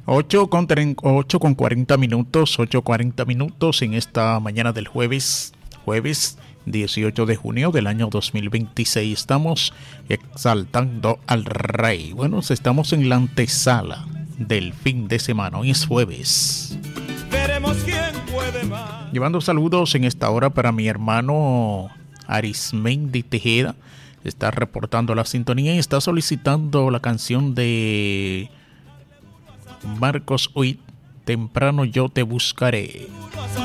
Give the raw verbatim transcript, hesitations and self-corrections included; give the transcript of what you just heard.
ocho con, ocho con cuarenta minutos, ocho cuarenta minutos en esta mañana del jueves, jueves dieciocho de junio del año dos mil veintiséis. Estamos exaltando al Rey. Bueno, estamos en la antesala del fin de semana. Hoy es jueves. Veremos quién puede más. Llevando saludos en esta hora para mi hermano Arismendi Tejeda. Está reportando la sintonía y está solicitando la canción de Marcos Huit, Temprano yo te buscaré.